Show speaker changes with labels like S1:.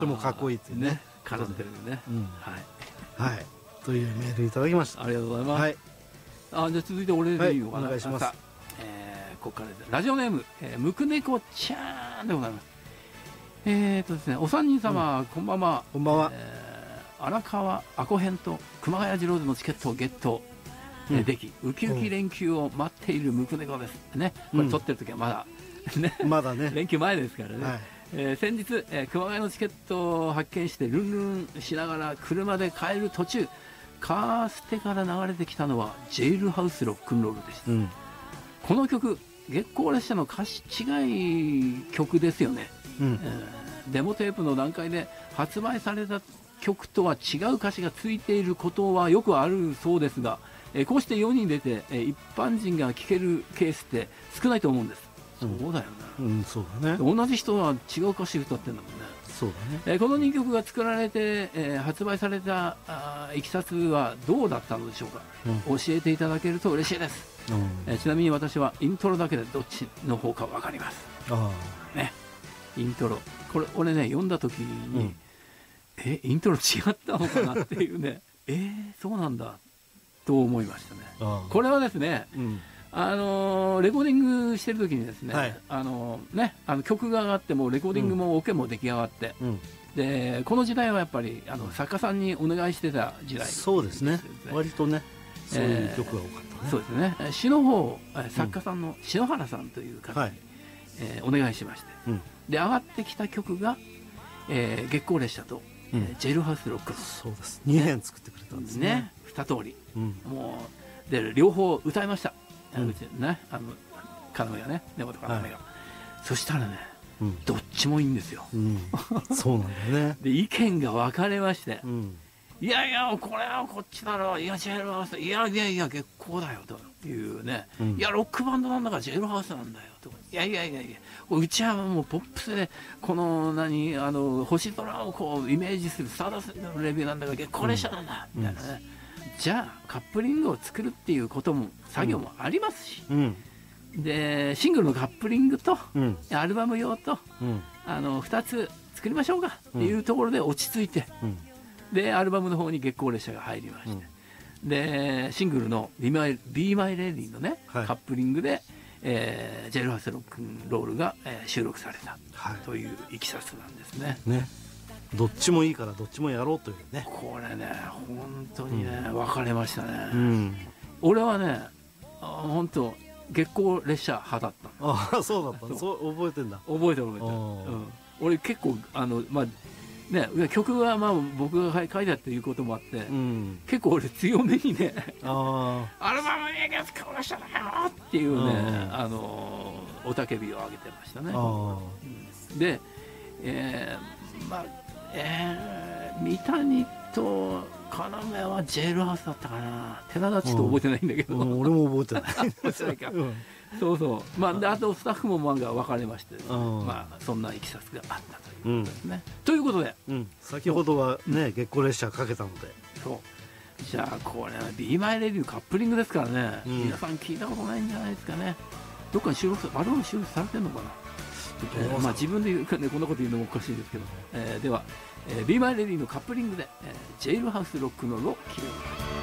S1: でもかっこいいっていうね、
S2: 絡んでるね。
S1: はい、というメールいただきました。
S2: ありがとうございます。じゃあ続いて俺でいいのかな。
S1: お願いします。
S2: ここからです。ラジオネームむくねこちゃんでございます。ですね、お三人様、こんばんは。
S1: こんばんは。
S2: 荒川アコ編と熊谷次郎ズのチケットをゲットでき、ウキウキ連休を待っているむくねこですね。これ撮ってる時はまだ
S1: まだね
S2: 連休前ですからね。先日、熊谷のチケットを発見してルンルンしながら車で帰る途中、カーステから流れてきたのはジェイルハウスロックンロールでした。この曲、月光列車の歌詞違い曲ですよね。デモテープの段階で発売された曲とは違う歌詞がついていることはよくあるそうですが、こうして世に出て、一般人が聴けるケースって少ないと思うんです。そうだよね。
S1: そうだね。
S2: 同じ人は違う歌詞歌ってんだもんね。
S1: そうだね。
S2: この2曲が作られて、発売されたいきさつはどうだったのでしょうか。教えていただけると嬉しいです。ちなみに私はイントロだけでどっちの方か分かります。ね、イントロ、これ俺ね読んだ時に、イントロ違ったのかなっていうねそうなんだと思いましたね。これはですね、レコーディングしてる時にですね、曲が上がってもレコーディングもオケも出来上がって、でこの時代はやっぱり作家さんにお願いしてた時代。
S1: そうですね、割とねそういう曲が多かったね。
S2: そうですね。詩の方、作家さんの篠原さんという方に、お願いしまして、で上がってきた曲が、月光列車と、ジェイルハウスロック。
S1: そうです。2編作ってくれたんですね。
S2: 2通り、もうで両方歌いました。うちね、要がね、根本要が。そしたらね、どっちもいいんですよ。
S1: そうなんだね。
S2: で意見が分かれまして。いやいや、これはこっちだろう、いやジェイルハウス、いやいやいや月光だよというね、いやロックバンドなんだからジェイルハウスなんだよと、いやいやいやいや、うちはもうポップスでこの星空をこうイメージするスターダストのレビューなんだから月光列車なんだみたいなね。じゃあカップリングを作るっていうことも作業もありますし、でシングルのカップリングとアルバム用と2つ作りましょうかっていうところで落ち着いて。でアルバムの方に月光列車が入りまして、でシングルの「Be My Lady」のね、カップリングで、ジェイルハウスロックンロールが、収録されたといういきさつなんですね。
S1: どっちもいいからどっちもやろうというね。
S2: これね本当にね、分かれましたね。俺はね本当月光列車派だった。
S1: そうだった。そう覚えてんだ。
S2: 覚えてる。俺結構ね、曲はまあ僕が書いたっていうこともあって、結構俺強めにねアルバムに月光列車だよっていうね雄たけびを上げてましたね。で三谷と要はジェイルハウスだったかな。寺田ちょっと覚えてないんだけど、
S1: 俺も覚えてない。
S2: そうそう、あとスタッフも分かれまして、そんないきさつがあったということですね。ということで、
S1: 先ほどはね月光列車かけたので、
S2: じゃあこれは「Be My Lady」カップリングですからね、皆さん聞いたことないんじゃないですかね。どっかに収録アルバム収録されてるのかな。自分で言うこんなこと言うのもおかしいですけど、では「Be My Lady」のカップリングでジェイルハウスロックンロールを聴いてください。